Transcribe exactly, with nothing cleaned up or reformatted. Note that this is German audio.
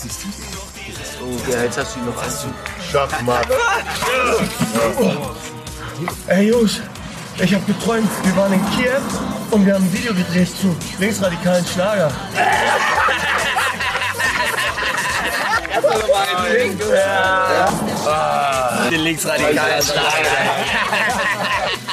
siehst du? Oh, ja, jetzt hast du ihn noch anzu. Schachmatt. Ey Jungs, ich hab geträumt, wir waren in Kiew und wir haben ein Video gedreht zu linksradikalen Schlager. Den linksradikalen Schlager.